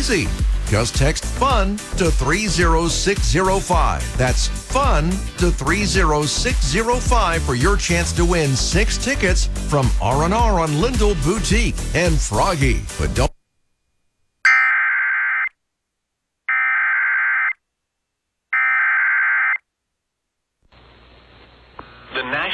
easy. Just text FUN to 30605. That's FUN to 30605 for your chance to win 6 tickets from R&R on Lindell Boutique and Froggy. But don't